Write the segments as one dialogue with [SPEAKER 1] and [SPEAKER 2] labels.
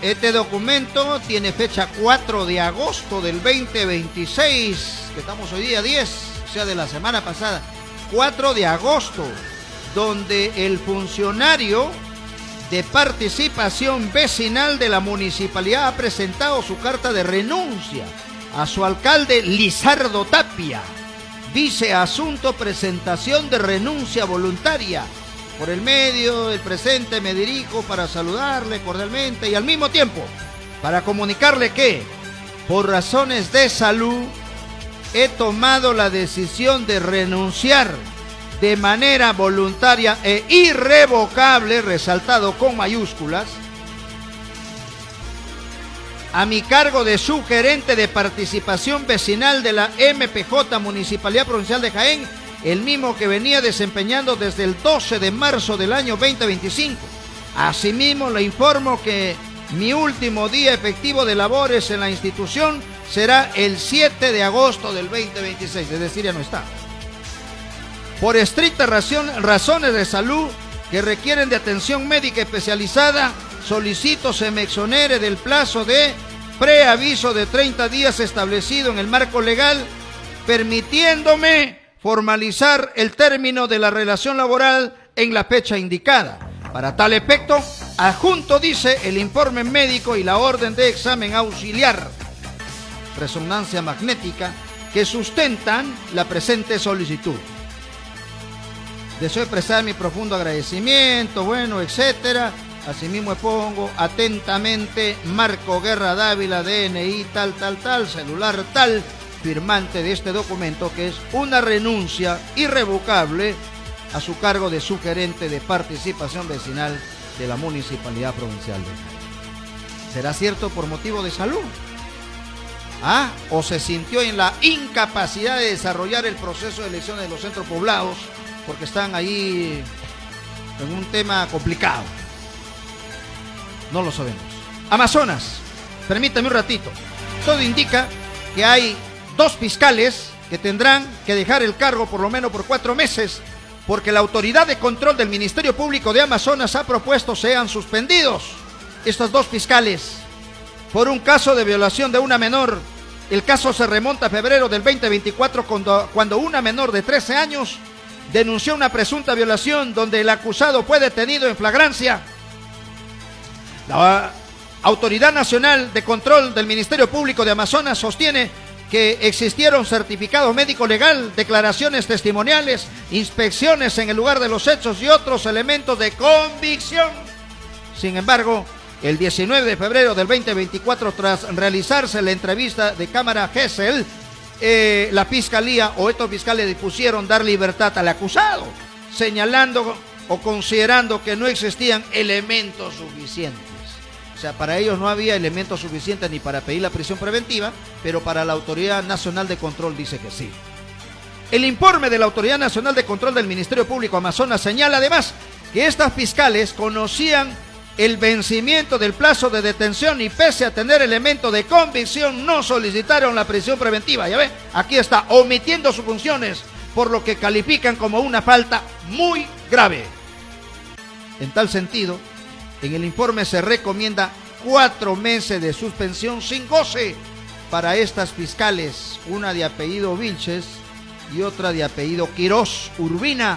[SPEAKER 1] Este documento tiene fecha 4 de agosto del 2026, que estamos hoy día 10, o sea, de la semana pasada. 4 de agosto, donde el funcionario de participación vecinal de la municipalidad ha presentado su carta de renuncia a su alcalde Lizardo Tapia. Dice: asunto presentación de renuncia voluntaria. Por el medio del presente me dirijo para saludarle cordialmente y al mismo tiempo para comunicarle que, por razones de salud, he tomado la decisión de renunciar de manera voluntaria e irrevocable, resaltado con mayúsculas, a mi cargo de subgerente de participación vecinal de la MPJ Municipalidad Provincial de Jaén, el mismo que venía desempeñando desde el 12 de marzo del año 2025. Asimismo, le informo que mi último día efectivo de labores en la institución será el 7 de agosto del 2026, es decir, ya no está. Por estrictas razones de salud que requieren de atención médica especializada, solicito se me exonere del plazo de preaviso de 30 días establecido en el marco legal, permitiéndome formalizar el término de la relación laboral en la fecha indicada. Para tal efecto, adjunto, dice, el informe médico y la orden de examen auxiliar, resonancia magnética, que sustentan la presente solicitud. Deseo expresar mi profundo agradecimiento, bueno, etcétera. Asimismo expongo atentamente Marco Guerra Dávila, DNI tal, celular tal, firmante de este documento, que es una renuncia irrevocable a su cargo de subgerente de participación vecinal de la Municipalidad Provincial de Jaén. ¿Será cierto por motivo de salud? ¿O se sintió en la incapacidad de desarrollar el proceso de elecciones de los centros poblados porque están ahí en un tema complicado? No lo sabemos. Amazonas, permítame un ratito. Todo indica que hay 2 fiscales que tendrán que dejar el cargo por lo menos por 4 meses, porque la autoridad de control del Ministerio Público de Amazonas ha propuesto sean suspendidos estos 2 fiscales por un caso de violación de una menor. El caso se remonta a febrero del 2024 cuando una menor de 13 años denunció una presunta violación donde el acusado fue detenido en flagrancia. La Autoridad Nacional de Control del Ministerio Público de Amazonas sostiene que existieron certificado médico legal, declaraciones testimoniales, inspecciones en el lugar de los hechos y otros elementos de convicción. Sin embargo, el 19 de febrero del 2024, tras realizarse la entrevista de cámara Gesell, la fiscalía o estos fiscales dispusieron dar libertad al acusado, señalando o considerando que no existían elementos suficientes. O sea, para ellos no había elementos suficientes ni para pedir la prisión preventiva, pero para la Autoridad Nacional de Control dice que sí. El informe de la Autoridad Nacional de Control del Ministerio Público Amazonas señala además que estas fiscales conocían el vencimiento del plazo de detención y pese a tener elementos de convicción no solicitaron la prisión preventiva. Ya ve, aquí está, omitiendo sus funciones, por lo que califican como una falta muy grave. En tal sentido, en el informe se recomienda 4 meses de suspensión sin goce para estas fiscales, una de apellido Vilches y otra de apellido Quirós Urbina,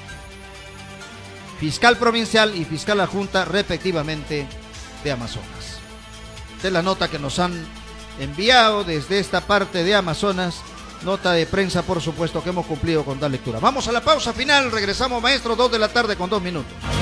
[SPEAKER 1] fiscal provincial y fiscal adjunta respectivamente de Amazonas. Esta es la nota que nos han enviado desde esta parte de Amazonas, nota de prensa, por supuesto, que hemos cumplido con tal lectura. Vamos a la pausa final, regresamos, maestro, 2 de la tarde con 2 minutos.